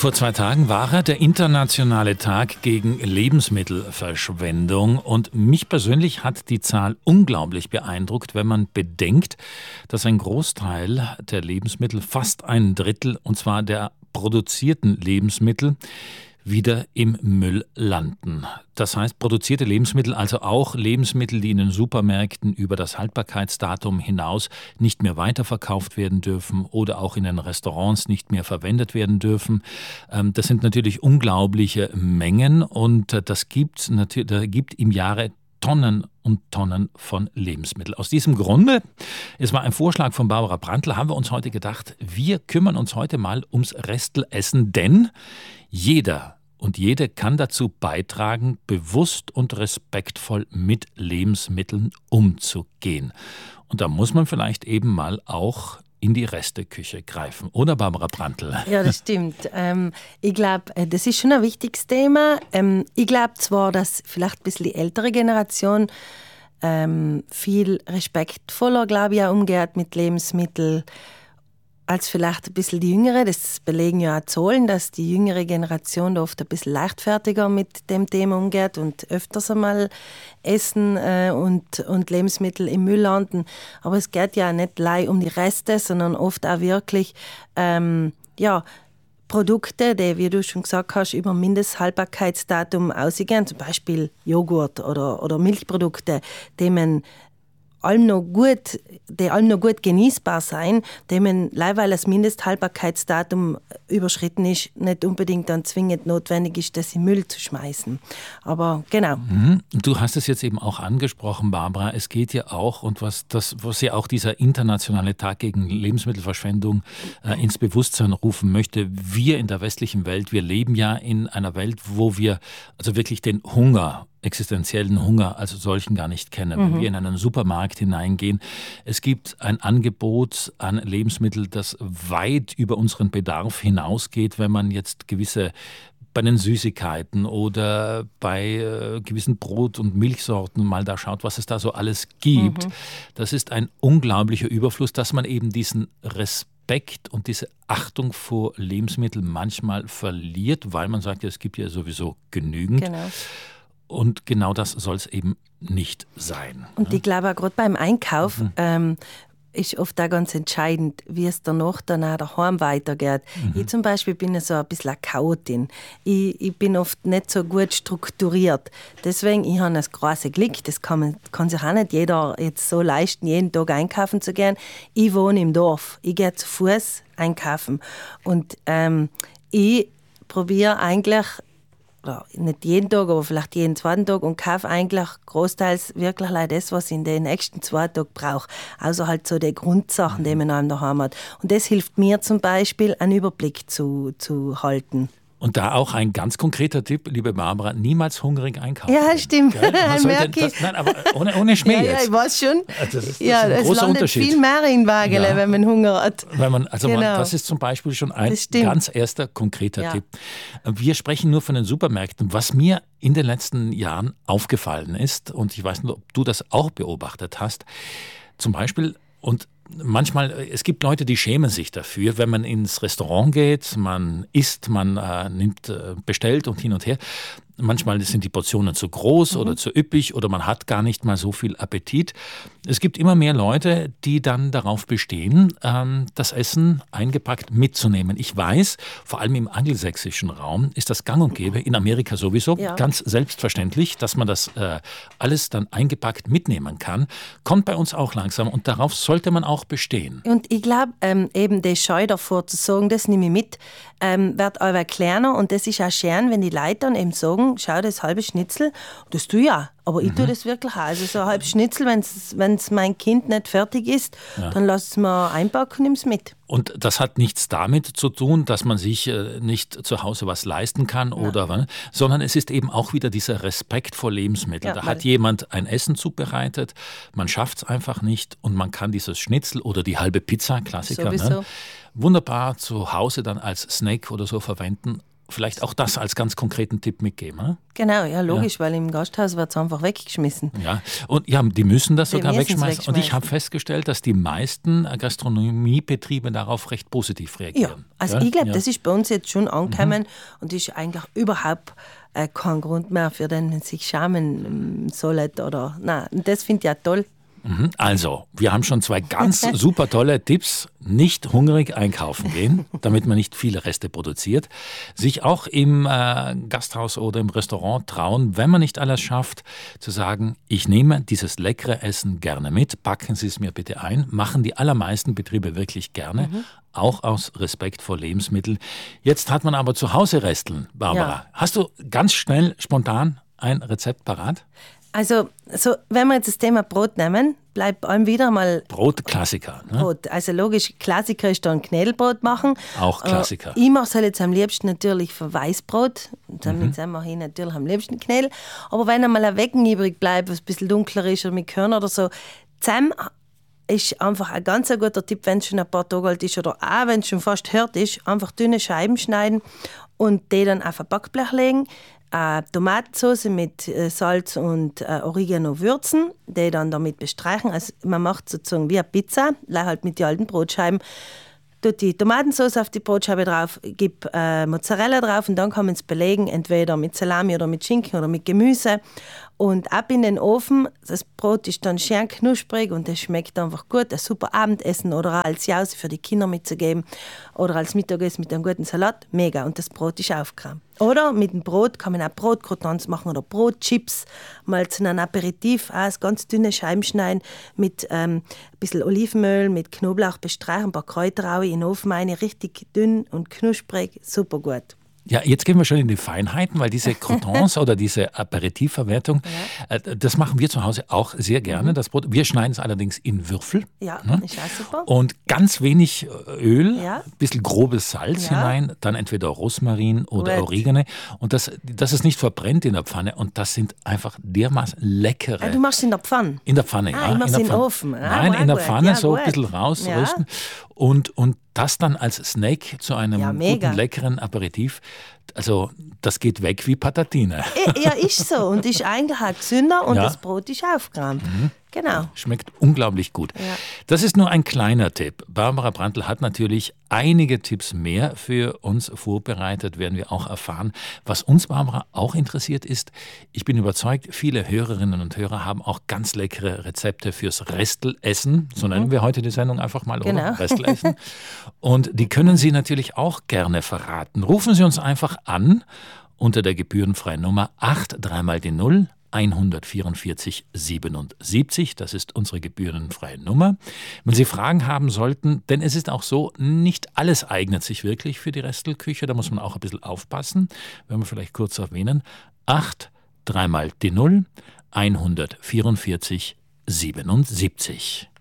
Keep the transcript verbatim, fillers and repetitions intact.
Vor zwei Tagen war er der internationale Tag gegen Lebensmittelverschwendung und mich persönlich hat die Zahl unglaublich beeindruckt, wenn man bedenkt, dass ein Großteil der Lebensmittel, fast ein Drittel, und zwar der produzierten Lebensmittel, wieder im Müll landen. Das heißt, produzierte Lebensmittel, also auch Lebensmittel, die in den Supermärkten über das Haltbarkeitsdatum hinaus nicht mehr weiterverkauft werden dürfen oder auch in den Restaurants nicht mehr verwendet werden dürfen. Das sind natürlich unglaubliche Mengen und das gibt, natürlich, das gibt im Jahre Tonnen und Tonnen von Lebensmitteln. Aus diesem Grunde, es war ein Vorschlag von Barbara Brandl, haben wir uns heute gedacht, wir kümmern uns heute mal ums Restelessen, denn jeder und jede kann dazu beitragen, bewusst und respektvoll mit Lebensmitteln umzugehen. Und da muss man vielleicht eben mal auch in die Resteküche greifen. Oder, Barbara Brandl? Ja, das stimmt. Ähm, ich glaube, das ist schon ein wichtiges Thema. Ähm, ich glaube zwar, dass vielleicht ein bisschen die ältere Generation ähm, viel respektvoller, glaube ich, auch umgeht mit Lebensmitteln als vielleicht ein bisschen die Jüngere. Das belegen ja auch Zahlen, dass die jüngere Generation da oft ein bisschen leichtfertiger mit dem Thema umgeht und öfters einmal Essen äh, und, und Lebensmittel im Müll landen. Aber es geht ja nicht allein um die Reste, sondern oft auch wirklich ähm, ja, Produkte, die, wie du schon gesagt hast, über Mindesthaltbarkeitsdatum ausgehen, zum Beispiel Joghurt oder, oder Milchprodukte, die man allem noch gut, die allem noch gut genießbar sein, denen leider, weil das Mindesthaltbarkeitsdatum überschritten ist, nicht unbedingt dann zwingend notwendig ist, das in Müll zu schmeißen. Aber genau. Du hast es jetzt eben auch angesprochen, Barbara. Es geht ja auch, und was, das, was ja auch dieser internationale Tag gegen Lebensmittelverschwendung äh, ins Bewusstsein rufen möchte, wir in der westlichen Welt, wir leben ja in einer Welt, wo wir also wirklich den Hunger existenziellen Hunger als solchen gar nicht kennen. Mhm. Wenn wir in einen Supermarkt hineingehen, es gibt ein Angebot an Lebensmitteln, das weit über unseren Bedarf hinausgeht, wenn man jetzt gewisse bei den Süßigkeiten oder bei äh, gewissen Brot- und Milchsorten mal da schaut, was es da so alles gibt. Mhm. Das ist ein unglaublicher Überfluss, dass man eben diesen Respekt und diese Achtung vor Lebensmitteln manchmal verliert, weil man sagt, ja, es gibt ja sowieso genügend. Genau. Und genau das soll es eben nicht sein. Und ne? ich glaube auch gerade beim Einkauf mhm. ähm, ist oft auch ganz entscheidend, wie es danach dann auch daheim weitergeht. Mhm. Ich zum Beispiel bin so ein bisschen eine Chaotin. Ich, ich bin oft nicht so gut strukturiert. Deswegen, ich habe das große Glück, das kann, man, kann sich auch nicht jeder jetzt so leisten, jeden Tag einkaufen zu gehen. Ich wohne im Dorf, ich gehe zu Fuß einkaufen. Und ähm, ich probiere eigentlich, oder nicht jeden Tag, aber vielleicht jeden zweiten Tag und kaufe eigentlich großteils wirklich das, was ich in den nächsten zwei Tagen brauche. Also halt so die Grundsachen, die man einem daheim hat. Und das hilft mir zum Beispiel, einen Überblick zu, zu halten. Und da auch ein ganz konkreter Tipp, liebe Barbara, niemals hungrig einkaufen. Ja, stimmt. Merke ich. Nein, aber ohne, ohne Schmäh ja, jetzt. Ja, ich weiß schon. Das ist, das ja, ist ein es großer landet Unterschied. viel mehr in Wagele, ja. wenn man Hunger hat. Wenn man, also genau. man, das ist zum Beispiel schon ein ganz erster konkreter ja. Tipp. Wir sprechen nur von den Supermärkten. Was mir in den letzten Jahren aufgefallen ist, und ich weiß nicht, ob du das auch beobachtet hast, zum Beispiel, und manchmal, es gibt Leute, die schämen sich dafür, wenn man ins Restaurant geht, man isst, man äh, nimmt, äh, bestellt und hin und her. Manchmal sind die Portionen zu groß mhm. oder zu üppig oder man hat gar nicht mal so viel Appetit. Es gibt immer mehr Leute, die dann darauf bestehen, ähm, das Essen eingepackt mitzunehmen. Ich weiß, vor allem im angelsächsischen Raum ist das gang und gäbe, in Amerika sowieso, ja. ganz selbstverständlich, dass man das äh, alles dann eingepackt mitnehmen kann. Kommt bei uns auch langsam und darauf sollte man auch bestehen. Und ich glaube, ähm, eben die Scheu davor zu sagen, das nehme ich mit, ähm, wird aber kleiner und das ist auch schön, wenn die Leute dann eben sagen, schau, das halbe Schnitzel, das tue ich ja, aber ich mhm. tue das wirklich auch. Also so ein halbes Schnitzel, wenn es mein Kind nicht fertig ist, ja. dann lass es mir einpacken und nimm es mit. Und das hat nichts damit zu tun, dass man sich äh, nicht zu Hause was leisten kann, oder was, sondern es ist eben auch wieder dieser Respekt vor Lebensmitteln. Ja, da hat jemand ein Essen zubereitet, man schafft es einfach nicht und man kann dieses Schnitzel oder die halbe Pizza, Klassiker, ne, wunderbar zu Hause dann als Snack oder so verwenden. Vielleicht auch das als ganz konkreten Tipp mitgeben. Hm? Genau, ja, logisch, ja. Weil im Gasthaus wird es einfach weggeschmissen. Ja, und ja, die müssen das Die sogar wegschmeißen. wegschmeißen. Und ich habe festgestellt, dass die meisten Gastronomiebetriebe darauf recht positiv reagieren. Ja, also ja? ich glaube, ja. das ist bei uns jetzt schon angekommen mhm. und ist eigentlich überhaupt äh, kein Grund mehr, für den sich schämen sollen. Oder, nein, das finde ich ja toll. Also, wir haben schon zwei ganz super tolle Tipps. Nicht hungrig einkaufen gehen, damit man nicht viele Reste produziert. Sich auch im äh, Gasthaus oder im Restaurant trauen, wenn man nicht alles schafft, zu sagen, ich nehme dieses leckere Essen gerne mit, packen Sie es mir bitte ein. Machen die allermeisten Betriebe wirklich gerne, mhm. auch aus Respekt vor Lebensmitteln. Jetzt hat man aber zu Hause Resteln, Barbara. Ja. Hast du ganz schnell, spontan ein Rezept parat? Also, so, wenn wir jetzt das Thema Brot nehmen, bleibt allem wieder mal... Brot, Klassiker. Ne? Brot. Also logisch, Klassiker ist dann Knädelbrot machen. Auch Klassiker. Äh, ich mache es halt jetzt am liebsten natürlich für Weißbrot. Damit mhm. sind wir hier natürlich am liebsten Knädel. Aber wenn einmal ein Wecken übrig bleibt, was ein bisschen dunkler ist oder mit Körner oder so, zusammen ist einfach ein ganz ein guter Tipp, wenn es schon ein paar Tage alt ist oder auch wenn es schon fast hart ist, einfach dünne Scheiben schneiden und die dann auf ein Backblech legen. Äh, Tomatensauce mit äh, Salz und äh, Oregano würzen, die dann damit bestreichen. Also man macht sozusagen wie eine Pizza, halt mit den alten Brotscheiben. Tut die Tomatensauce auf die Brotscheibe drauf, gib äh, Mozzarella drauf und dann kann man es belegen, entweder mit Salami oder mit Schinken oder mit Gemüse. Und ab in den Ofen. Das Brot ist dann schön knusprig und es schmeckt einfach gut. Ein super Abendessen oder auch als Jause für die Kinder mitzugeben oder als Mittagessen mit einem guten Salat. Mega. Und das Brot ist aufgeräumt. Oder mit dem Brot kann man auch Brotcroutons machen oder Brotchips. Mal zu einem Aperitif auch ganz dünne Scheiben schneiden mit ähm, ein bisschen Olivenöl, mit Knoblauch bestreichen, ein paar Kräuter auch in den Ofen rein. Richtig dünn und knusprig. Super gut. Ja, jetzt gehen wir schon in die Feinheiten, weil diese Croutons oder diese Aperitivverwertung, ja. äh, das machen wir zu Hause auch sehr gerne, mhm. das Brot. Wir schneiden es allerdings in Würfel. Ja, ne? Ist auch super. Und ganz wenig Öl, ein ja. bisschen grobes Salz ja. hinein, dann entweder Rosmarin oder Red. Oregano. Und das, das ist nicht verbrennt in der Pfanne und das sind einfach dermaßen leckere. Ah, du machst es in der Pfanne? In der Pfanne, ah, ja. Ich mach's in den Ofen. Ah, Nein, in der gut. Pfanne ja, so gut. ein bisschen rausrösten. Ja. Und, und das dann als Snack zu einem ja, guten, leckeren Aperitif. Also das geht weg wie Patatine. Ja, ist so. Und ist eigentlich auch gesünder und ja. das Brot ist aufgeräumt. Mhm. Genau. Schmeckt unglaublich gut. Ja. Das ist nur ein kleiner Tipp. Barbara Brandl hat natürlich einige Tipps mehr für uns vorbereitet, werden wir auch erfahren. Was uns, Barbara, auch interessiert ist, ich bin überzeugt, viele Hörerinnen und Hörer haben auch ganz leckere Rezepte fürs Restelessen. So nennen wir heute die Sendung einfach mal, genau. oder? Restelessen. Und die können Sie natürlich auch gerne verraten. Rufen Sie uns einfach an unter der gebührenfreien Nummer acht, dreimal die Null, hundertvierundvierzig siebenundsiebzig, das ist unsere gebührenfreie Nummer. Wenn Sie Fragen haben sollten, denn es ist auch so, nicht alles eignet sich wirklich für die Restelküche, da muss man auch ein bisschen aufpassen, wenn wir vielleicht kurz erwähnen, acht, dreimal die Null, hundertvierundvierzig siebenundsiebzig.